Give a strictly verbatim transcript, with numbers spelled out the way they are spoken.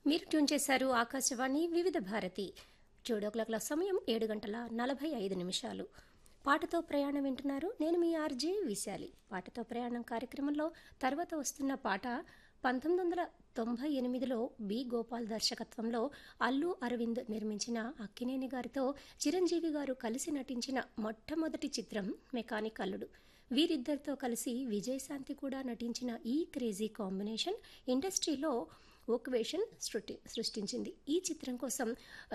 మీరు ట్యూన్ చేశారు ఆకాశవాణి వివిధ భారతి. జోడో క్లాక్ల సమయం ఏడు గంటల నలభై ఐదు నిమిషాలు. పాటతో ప్రయాణం వింటున్నారు. నేను మీ ఆర్జే విశాలి. పాటతో ప్రయాణం కార్యక్రమంలో తర్వాత వస్తున్న పాట పంతొమ్మిది వందల తొంభై ఎనిమిదిలో బి గోపాల్ దర్శకత్వంలో అల్లు అరవింద్ నిర్మించిన అక్కినేని గారితో చిరంజీవి గారు కలిసి నటించిన మొట్టమొదటి చిత్రం మెకానిక్ అల్లుడు. వీరిద్దరితో కలిసి విజయశాంతి కూడా నటించిన ఈ క్రేజీ కాంబినేషన్ ఇండస్ట్రీలో ఓక్వేషన్ సృష్టి సృష్టించింది. ఈ చిత్రం కోసం